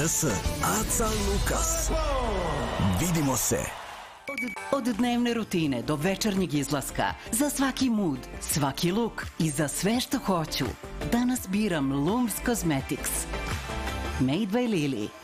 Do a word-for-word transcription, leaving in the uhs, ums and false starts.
rs Aca Lukas. Vidimo se. Od dnevne rutine do večernjeg izlaska, za svaki mood, svaki look i za sve što hoću. Danas biram Lums Cosmetics. Made by Lily.